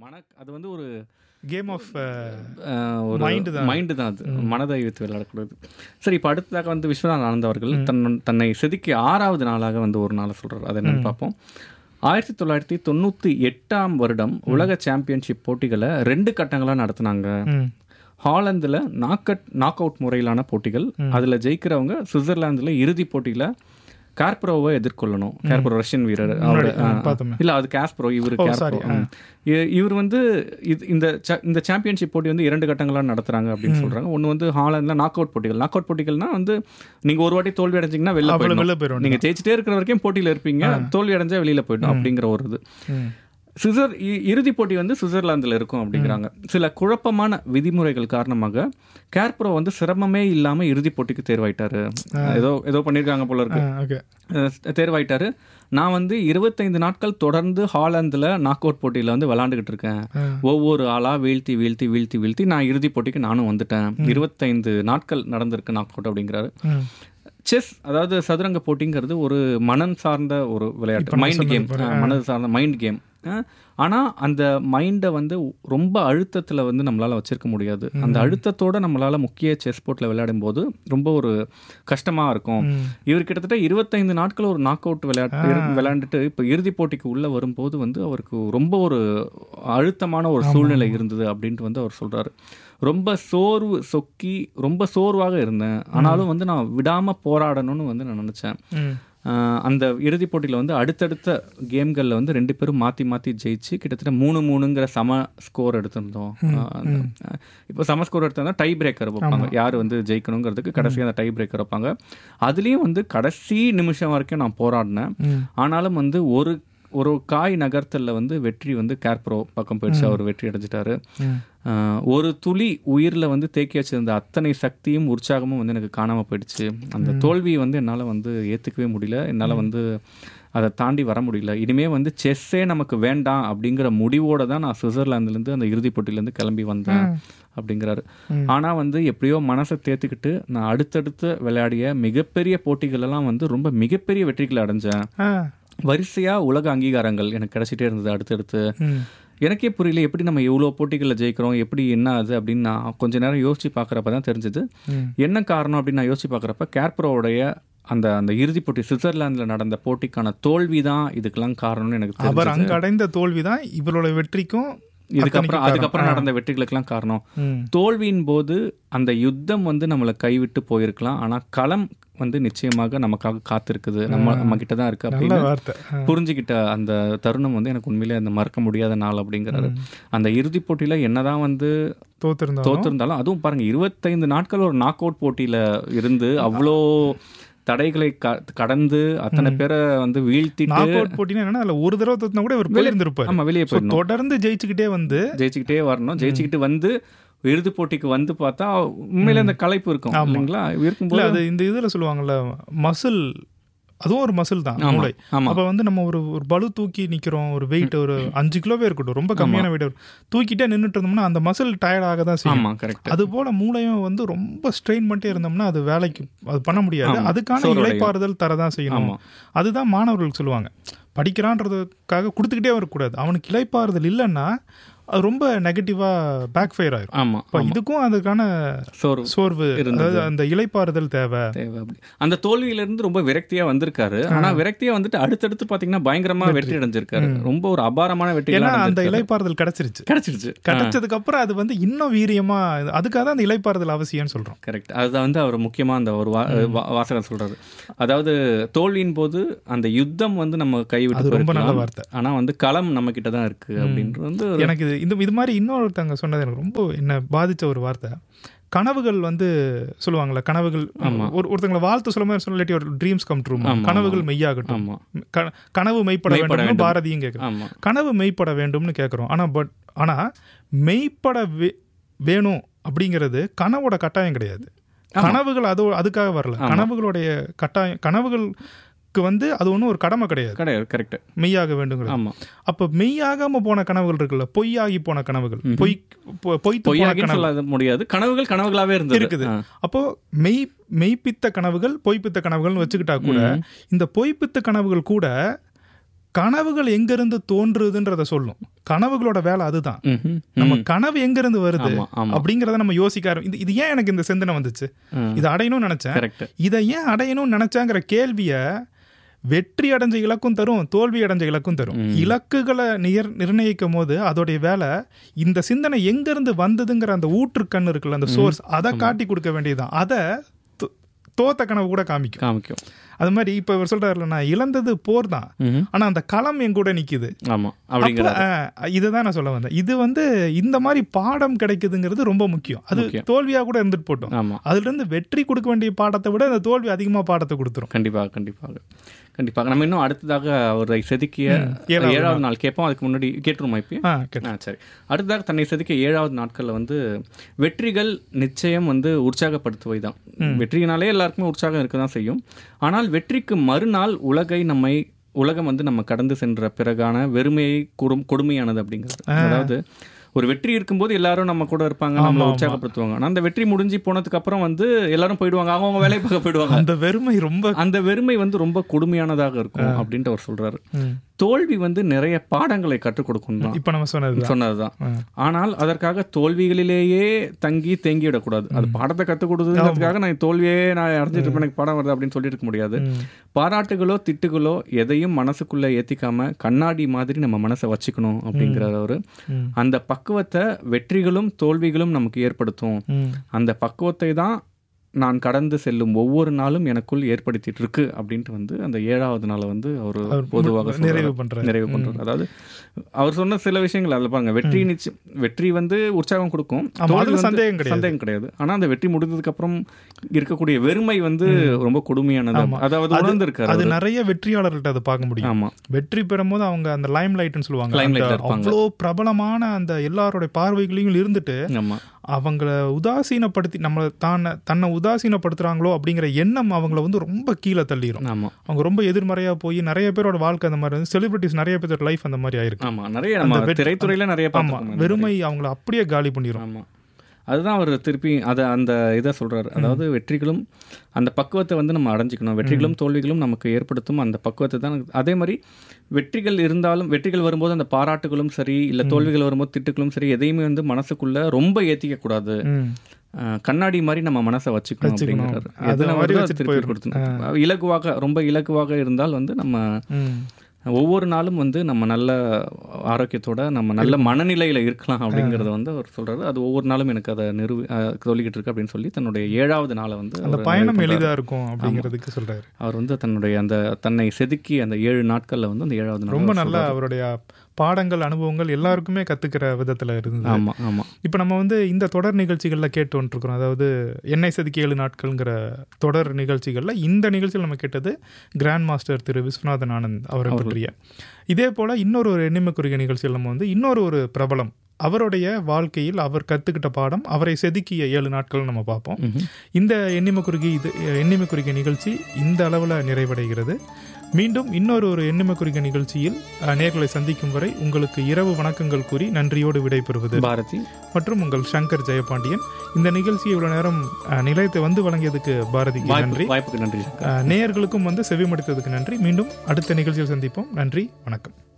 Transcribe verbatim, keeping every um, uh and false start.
மன அது வந்து ஒரு கேம் ஆஃப் ஒரு மைண்டு தான் மைண்டு தான் அது, மனதை வைத்து விளையாடக்கூடாது. சரி, இப்போ அடுத்ததாக வந்து விஸ்வநாத் ஆனந்த் அவர்கள் தன் தன்னை செதுக்கி ஆறாவது நாளாக வந்து ஒரு நாளை சொல்கிறார். அதை என்னென்னு பார்ப்போம். ஆயிரத்தி தொள்ளாயிரத்தி தொண்ணூற்றி எட்டாம் வருடம் உலக சாம்பியன்ஷிப் போட்டிகளை ரெண்டு கட்டங்களாக நடத்தினாங்க. ஹாலந்தில் நாக்கட் நாக் அவுட் முறையிலான போட்டிகள், அதில் ஜெயிக்கிறவங்க சுவிட்சர்லாந்தில் இறுதி போட்டியில் காஸ்பரோவை எதிர்கொள்ளணும். காஸ்பரோ ரஷ்யன் வீரர், இல்லை அது காஸ்பரோ, இவர் காஸ்பரோ. இவர் வந்து இந்த இந்த சாம்பியன்ஷிப் போட்டி வந்து இரண்டு கட்டங்களாக நடத்துகிறாங்க அப்படின்னு சொல்கிறாங்க. ஒன்று வந்து ஹாலண்டில் நாக் அவுட் போட்டிகள். நாக் அவுட் போட்டிகள்னா வந்து நீங்கள் ஒரு வாட்டி தோல்வி அடைஞ்சிங்கன்னா வெளில போயிடும். நீங்கள் ஜெயிச்சிட்டே இருக்கிற வரைக்கும் போட்டியில் இருப்பீங்க, தோல்வி அடைஞ்சா வெளியில் போயிடும் அப்படிங்கிற ஒரு இது. சுவிட்சர் இறுதிப் போட்டி வந்து சுவிட்சர்லாந்தில் இருக்கும் அப்படிங்கிறாங்க. சில குழப்பமான விதிமுறைகள் காரணமாக காஸ்பரோ வந்து சிரமமே இல்லாமல் இறுதிப் போட்டிக்கு தேர்வாயிட்டாரு. ஏதோ ஏதோ பண்ணியிருக்காங்க போல இருக்கு, தேர்வாயிட்டாரு. நான் வந்து இருபத்தைந்து நாட்கள் தொடர்ந்து ஹாலந்தில் நாக் அவுட் போட்டியில் வந்து விளாண்டுக்கிட்டு இருக்கேன். ஒவ்வொரு ஆளாக வீழ்த்தி வீழ்த்தி வீழ்த்தி வீழ்த்தி நான் இறுதிப் போட்டிக்கு நானும் வந்துட்டேன். இருபத்தைந்து நாட்கள் நடந்திருக்கு நாக் அவுட் அப்படிங்கிறாரு. செஸ், அதாவது சதுரங்க போட்டிங்கிறது ஒரு மனம் சார்ந்த ஒரு விளையாட்டு, மைண்ட் கேம், மனது சார்ந்த மைண்ட் கேம். ஆனால் அந்த மைண்டை வந்து ரொம்ப அழுத்தத்தில் வந்து நம்மளால் வச்சிருக்க முடியாது. அந்த அழுத்தத்தோடு நம்மளால் முக்கிய செஸ் போர்ட்டில் விளையாடும் போது ரொம்ப ஒரு கஷ்டமாக இருக்கும். இவர் கிட்டத்தட்ட இருபத்தைந்து நாட்கள் ஒரு நாக் அவுட் விளையாட்டு விளையாண்டுட்டு இப்போ இறுதிப் போட்டிக்கு உள்ளே வரும்போது வந்து அவருக்கு ரொம்ப ஒரு அழுத்தமான ஒரு சூழ்நிலை இருந்தது அப்படின்ட்டு வந்து அவர் சொல்கிறாரு. ரொம்ப சோர்வு சொக்கி ரொம்ப சோர்வாக இருந்தேன், ஆனாலும் வந்து நான் விடாமல் போராடணும்னு வந்து நான் நினச்சேன். அந்த இறுதிப் போட்டியில் வந்து அடுத்தடுத்த கேம்களில் வந்து ரெண்டு பேரும் மாற்றி மாற்றி ஜெயிச்சு கிட்டத்தட்ட மூணு மூணுங்கிற சம ஸ்கோர் எடுத்திருந்தோம். இப்போ சம ஸ்கோர் எடுத்திருந்தா டை பிரேக்கர் வைப்பாங்க, யார் வந்து ஜெயிக்கணுங்கிறதுக்கு கடைசியாக அந்த டை பிரேக்கர் வைப்பாங்க. அதுலேயும் வந்து கடைசி நிமிஷம் வரைக்கும் நான் போராடினேன். ஆனாலும் வந்து ஒரு ஒரு காய் நகர்த்தலில் வந்து வெற்றி வந்து காஸ்பரோ பக்கம் போயிடுச்சு, அவர் வெற்றி அடைஞ்சிட்டாரு. ஒரு துளி உயிரில் வந்து தேக்கி வச்சிருந்த அத்தனை சக்தியும் உற்சாகமும் வந்து எனக்கு காணாமல் போயிடுச்சு. அந்த தோல்வியை வந்து என்னால் வந்து ஏற்றுக்கவே முடியல, என்னால் வந்து அதை தாண்டி வர முடியல. இனிமேல் வந்து செஸ்ஸே நமக்கு வேண்டாம் அப்படிங்கிற முடிவோடு தான் நான் சுவிட்சர்லாந்துலேருந்து அந்த இறுதிப் போட்டியிலேருந்து கிளம்பி வந்தேன் அப்படிங்கிறாரு. ஆனால் வந்து எப்படியோ மனசை தேர்த்துக்கிட்டு நான் அடுத்தடுத்து விளையாடிய மிகப்பெரிய போட்டிகளெல்லாம் வந்து ரொம்ப மிகப்பெரிய வெற்றிகளை அடைஞ்சேன். வரிசையாக உலக அங்கீகாரங்கள் எனக்கு கிடைச்சிட்டே இருந்தது அடுத்தடுத்து. எனக்கே புரியல எப்படி நம்ம எவ்வளோ போட்டிகளில் ஜெயிக்கிறோம், எப்படி என்ன ஆகுது அப்படின்னு நான் கொஞ்சம் நேரம் யோசிச்சு பார்க்குறப்ப தான் தெரிஞ்சது என்ன காரணம் அப்படின்னு. நான் யோசிச்சு பார்க்குறப்ப காஸ்பரோவுடைய அந்த அந்த இறுதிப் போட்டி சுவிட்சர்லாந்தில் நடந்த போட்டிக்கான தோல்வி தான் இதுக்கெல்லாம் காரணம்னு எனக்கு தெரியும். அவர் அங்கே அடைந்த தோல்வி தான் இவரோட வெற்றிக்கும் இதுக்கப்புறம் அதுக்கப்புறம் நடந்த வெற்றிகளுக்கெல்லாம் காரணம். தோல்வியின் போது அந்த யுத்தம் வந்து நம்மளை கைவிட்டு போயிருக்கலாம், ஆனால் களம் வந்து நிச்சயமாக நமக்காக காத்திருக்குது, நம்ம நம்ம கிட்ட தான் இருக்கு அப்படின்னு புரிஞ்சுக்கிட்ட அந்த தருணம் வந்து எனக்கு உண்மையிலே அந்த மறக்க முடியாத நாள் அப்படிங்கிறாரு. அந்த இறுதிப் போட்டியில என்னதான் வந்து தோத்திருந்தாலும் தோத்திருந்தாலும் அதுவும் பாருங்க இருபத்தைந்து நாட்கள் ஒரு நாக் அவுட் போட்டியில இருந்து அவ்வளோ தடைகளை கடந்து அத்தனை பேரை வந்து வீழ்த்திட்டு போட்டினா என்னன்னா அதுல ஒரு தடவை தோத்தினா கூட வெளியே இருந்திருப்பாரு. ஆமா, வெளியே போய் தொடர்ந்து ஜெயிச்சுக்கிட்டே வந்து ஜெயிச்சுக்கிட்டே வரணும். ஜெயிச்சுக்கிட்டு வந்து இறுதி போட்டிக்கு வந்து பார்த்தா உண்மையில அந்த களைப்பு இருக்கும் இல்லைங்களா? இருக்கும்போது அது இந்த இதுல சொல்லுவாங்கல்ல மசில், அதுவும் ஒரு மசில் தான் மூளை. அப்போ வந்து நம்ம ஒரு ஒரு பளு தூக்கி நிற்கிறோம், ஒரு வெயிட் ஒரு அஞ்சு கிலோவே இருக்கட்டும், ரொம்ப கம்மியான வெயிட் தூக்கிட்டே நின்றுட்டு இருந்தோம்னா அந்த மசில் டயர்டாக தான் செய்யும். அது போல மூளையும் வந்து ரொம்ப ஸ்ட்ரெயின் பண்ணிட்டே இருந்தோம்னா அது வேலைக்கு அது பண்ண முடியாது. அதுக்கான இளைப்பாறுதல் தரதான் செய்யணும். அதுதான் மாணவர்கள் சொல்லுவாங்க, படிக்கிறான்றதுக்காக கொடுத்துக்கிட்டே வரக்கூடாது. அவனுக்கு இளைப்பாறுதல் இல்லைன்னா அது ரொம்ப நெகட்டிவா பேக் ஃபயர் ஆயிரும். ஆமா, இதுக்கும் அதுக்கான சோர்வு சோர்வு அந்த இளைப்பாறுதல் தேவை. அந்த தோல்வியிலிருந்து ரொம்ப விரக்தியா வந்திருக்காரு. ஆனா விரக்தியா வந்துட்டு அடுத்தடுத்து பாத்தீங்கன்னா பயங்கரமா வெற்றி அடைஞ்சிருக்காரு. ரொம்ப ஒரு அபாரமான வெற்றி. ஏன்னா அந்த இளைப்பாறுதல் கிடைச்சிருச்சு கிடைச்சிருச்சு கிடைச்சதுக்கு அப்புறம் அது வந்து இன்னும் வீரியமா, அதுக்காக தான் அந்த இளைப்பாறுதல் அவசியம்னு சொல்றோம். கரெக்ட். அதுதான் வந்து அவர் முக்கியமா அந்த ஒரு வாசகர் சொல்றாரு. அதாவது தோல்வியின் போது அந்த யுத்தம் வந்து நம்ம கைவிட்டு ரொம்ப நல்ல வார்த்தை, ஆனா வந்து களம் நம்ம கிட்ட தான் இருக்கு அப்படின்றது வந்து எனக்கு இந்த இது மாதிரி இன்னொருத்தங்க சொன்னது எனக்கு ரொம்ப என்ன பாதித்த ஒரு வார்த்தை. கனவுகள் வந்து சொல்லுவாங்கல்ல, கனவுகள் ஒரு ஒருத்தங்களை வாழ்த்து சொல்ல மாதிரி சொல்ல, ஒரு ட்ரீம்ஸ் கம் ட்ரூ, கனவுகள் மெய்யாகட்டும், கனவு மெய்ப்பட வேண்டும் பாரதியும் கேட்குறோம், கனவு மெய்ப்பட வேண்டும்னு கேட்குறோம். ஆனால் பட் ஆனால் மெய்ப்பட வேணும் அப்படிங்கிறது கனவோட கட்டாயம் கிடையாது. கனவுகள் அதோ அதுக்காக வரல, கனவுகளுடைய கட்டாயம் கனவுகள் வந்து அது ஒன்றும் ஒரு கடமை கிடையாது. கிடையாது. கரெக்ட். மெய்யாக வேண்டுங்கிறது. ஆமாம். அப்போ மெய்யாகாம போன கனவுகள் இருக்குல்ல, பொய்யாகி போன கனவுகள், பொய் பொய்த்து சொல்ல முடியாது, கனவுகள் கனவுகளாகவே இருந்து இருக்குது. அப்போ மெய் மெய்ப்பித்த கனவுகள் பொய்ப்பித்த கனவுகள்னு வச்சுக்கிட்டா கூட இந்த பொய்ப்பித்த கனவுகள் கூட கனவுகள் எங்கிருந்து தோன்றுதுன்றத சொல்லும். கனவுகளோட வேலை அதுதான். நம்ம கனவு எங்க இருந்து வருது அப்படிங்கறத நம்ம யோசிக்க ஆரம்பி இது ஏன் எனக்கு இந்த சிந்தனை வந்துச்சு, இதை அடையணும்னு நினைச்சேன், இதை ஏன் அடையணும்னு நினைச்சாங்கிற கேள்விய வெற்றி அடைஞ்ச இலக்கும் தரும், தோல்வி அடைஞ்ச இலக்கும் தரும். இலக்குகளை நிர் நிர்ணயிக்கும் போது அதோடைய வேலை இந்த சிந்தனை எங்க இருந்து வந்ததுங்கிற அந்த ஊற்றுக்கண் இருக்குல்ல, அந்த சோர்ஸ், அதை காட்டி கொடுக்க வேண்டியதுதான். அதை தோத்த கனவு கூட காமிக்கும் காமிக்கும் அது மாதிரி இப்ப இவர் சொல்றாருல, நான் இழந்தது போர் தான், ஆனா அந்த களம் என் கூட நிக்குது. இதுதான் நான் சொல்ல வந்தேன். இது வந்து இந்த மாதிரி பாடம் கிடைக்குதுங்கிறது ரொம்ப முக்கியம். அது தோல்வியா கூட இருந்துட்டு போட்டோம், அதுல இருந்து வெற்றி கொடுக்க வேண்டிய பாடத்தை விட அந்த தோல்வி அதிகமா பாடத்தை கொடுத்துரும். கண்டிப்பாக கண்டிப்பாக கண்டிப்பாக. நம்ம இன்னும் அடுத்ததாக அவரை செதுக்கிய ஏழாவது நாள் கேட்போம். அதுக்கு முன்னாடி கேட்டுருமா இப்போ? சரி. அடுத்ததாக தன்னை செதுக்கிய ஏழாவது நாட்களில் வந்து வெற்றிகள் நிச்சயம் வந்து உற்சாகப்படுத்துவை தான். வெற்றியினாலே எல்லாருக்குமே உற்சாகம் இருக்க தான் செய்யும். ஆனால் வெற்றிக்கு மறுநாள் உலகை நம்மை உலகம் வந்து நம்ம கடந்து சென்ற பிறகான வெறுமையை குறும் கொடுமையானது அப்படிங்கிறது. அதாவது ஒரு வெற்றி இருக்கும்போது எல்லாரும் நம்ம கூட இருப்பாங்க, நம்மளை உற்சாகப்படுத்துவாங்க. ஆனால் அந்த வெற்றி முடிஞ்சு போனதுக்கு அப்புறம் வந்து எல்லாரும் போயிடுவாங்க, அவங்க வேலையை பார்க்க போயிடுவாங்க. அந்த வெறுமை ரொம்ப அந்த வெறுமை வந்து ரொம்ப கொடுமையானதாக இருக்கும் அப்படின்ட்டு அவர் சொல்றாரு. தோல்வி வந்து நிறைய பாடங்களை கற்றுக் கொடுக்கும் தான் இப்ப நம்ம சொன்னது சொன்னதுதான். ஆனால் அதற்காக தோல்விகளிலேயே தங்கி தேங்கிவிடக்கூடாது. அது பாடத்தை கற்றுக் கொடுத்ததுக்காக நான் தோல்வியே நான் அடைஞ்சிட்டு இருப்பேன், எனக்கு பாடம் வருது அப்படின்னு சொல்லிட்டு இருக்க முடியாது. பாராட்டுகளோ திட்டுகளோ எதையும் மனசுக்குள்ள ஏத்திக்காம கண்ணாடி மாதிரி நம்ம மனசை வச்சுக்கணும் அப்படிங்கிறவர். அந்த பக்குவத்தை வெற்றிகளும் தோல்விகளும் நமக்கு ஏற்படுத்தும். அந்த பக்குவத்தை தான் நான் கடந்து செல்லும் ஒவ்வொரு நாளும் எனக்குள் ஏற்படுத்திட்டு இருக்கு அப்படின்ட்டு வந்து அந்த ஏழாவது நாளை வந்து அவர் பொதுவாக நிறைவு பண்றாரு நிறைவு பண்றாரு அதாவது அவர் சொன்ன சில விஷயங்கள் அதில் பாருங்க, வெற்றி நிச்சயம் வெற்றி வந்து உற்சாகம் கொடுக்கும், சந்தேகம் சந்தேகம் கிடையாது. ஆனா அந்த வெற்றி முடிந்ததுக்கு அப்புறம் இருக்கக்கூடிய வெறுமை வந்து ரொம்ப கொடுமையானது. அதாவது உணர்ந்து இருக்காரு. அது நிறைய வெற்றியாளர்கள்ட்ட அதை பார்க்க முடியும். ஆமா, வெற்றி பெறும் போது அவங்க அந்த லைம் லைட்னு சொல்லுவாங்க, அவ்வளோ பிரபலமான அந்த எல்லாருடைய பார்வைகளையும் இருந்துட்டு அவங்கள உதாசீனப்படுத்தி நம்மளை தானே தன்னை உதாசீனப்படுத்துறாங்களோ அப்படிங்கிற எண்ணம் அவங்கள வந்து ரொம்ப கீழே தள்ளிடும். அவங்க ரொம்ப எதிர்மறையா போய் நிறைய பேரோட வாழ்க்கை அந்த மாதிரி வந்து செலிபிரிட்டிஸ் நிறைய பேரோட லைஃப் அந்த மாதிரி ஆயிருக்கு. திரைத்துறையில நிறைய வெறுமை அவங்கள அப்படியே காலி பண்ணிடும். அதுதான் அவர் திருப்பி அதை அந்த இதை சொல்றாரு. அதாவது வெற்றிகளும் அந்த பக்குவத்தை வந்து நம்ம அடைஞ்சிக்கணும், வெற்றிகளும் தோல்விகளும் நமக்கு ஏற்படுத்தும் அந்த பக்குவத்தை தான். அதே மாதிரி வெற்றிகள் இருந்தாலும் வெற்றிகள் வரும்போது அந்த பாராட்டுகளும் சரி, இல்லை தோல்விகள் வரும்போது திட்டுகளும் சரி, எதையுமே வந்து மனசுக்குள்ள ரொம்ப ஏற்றிக்க கூடாது. கண்ணாடி மாதிரி நம்ம மனசை வச்சுக்கணும் அப்படிங்கிறாரு. இலகுவாக ரொம்ப இலகுவாக இருந்தால் வந்து நம்ம ஒவ்வொரு நாளும் வந்து நம்ம நல்ல ஆரோக்கியத்தோட நம்ம நல்ல மனநிலையில இருக்கலாம் அப்படிங்கறத வந்து அவர் சொல்றாரு. அது ஒவ்வொரு நாளும் எனக்கு அதை நிறுவி சொல்லிக்கிட்டு இருக்கு அப்படின்னு சொல்லி தன்னுடைய ஏழாவது நாளை வந்து அந்த பயணம் எளிதா இருக்கும் அப்படிங்கிறதுக்கு சொல்றாரு. அவர் வந்து தன்னுடைய அந்த தன்னை செதுக்கி அந்த ஏழு நாட்கள்ல வந்து அந்த ஏழாவது நாள் ரொம்ப நல்ல அவருடைய பாடங்கள் அனுபவங்கள் எல்லாருக்குமே கத்துக்கிற விதத்துல இருந்தது. ஆமா ஆமா. இப்ப நம்ம வந்து இந்த தொடர் நிகழ்ச்சிகள்ல கேட்டு வந்துருக்கிறோம். அதாவது என்னை செதுக்கி ஏழு நாட்கள்ங்கிற தொடர் நிகழ்ச்சிகள்ல இந்த நிகழ்ச்சியில் நம்ம கேட்டது கிராண்ட் மாஸ்டர் திரு விஸ்வநாதன் ஆனந்த் அவரை பற்றிய. இதே போல இன்னொரு ஒரு எண்ணிம குறுகிய நிகழ்ச்சியில் நம்ம வந்து இன்னொரு ஒரு பிரபலம் அவருடைய வாழ்க்கையில் அவர் கத்துக்கிட்ட பாடம், அவரை செதுக்கிய ஏழு நாட்கள் நம்ம பார்ப்போம். இந்த எண்ணிம குறுகி இது எண்ணிம குறுகிய நிகழ்ச்சி இந்த அளவுல நிறைவடைகிறது. மீண்டும் இன்னொரு ஒரு எண்ணிம குறுகிய நிகழ்ச்சியில் நேர்களை சந்திக்கும் வரை உங்களுக்கு இரவு வணக்கங்கள் கூறி நன்றியோடு விடைபெறுவது பாரதி மற்றும் உங்கள் சங்கர் ஜெயபாண்டியன். இந்த நிகழ்ச்சியை இவ்வளவு நேரம் நிலையத்தை வந்து வழங்கியதுக்கு பாரதிக்கு நன்றி. வாய்ப்புக்கு நன்றி. நேயர்களுக்கும் வந்து செவிமடுத்ததுக்கு நன்றி. மீண்டும் அடுத்த நிகழ்ச்சியில் சந்திப்போம். நன்றி, வணக்கம்.